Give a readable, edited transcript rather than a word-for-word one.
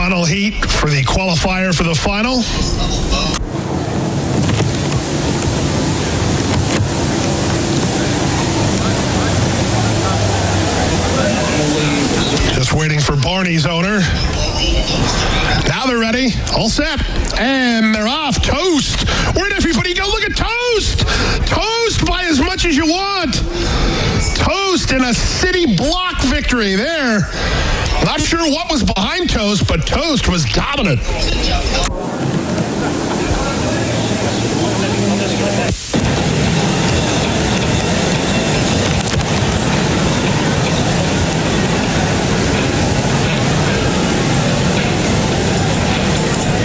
Final heat for the qualifier for the final. Just waiting for Barney's owner. Now they're ready. All set. And they're off. Toast. Where'd everybody go? Look at Toast. Toast by as much as you want. Toast in a city block victory there. Not sure what was behind Toast, but Toast was dominant.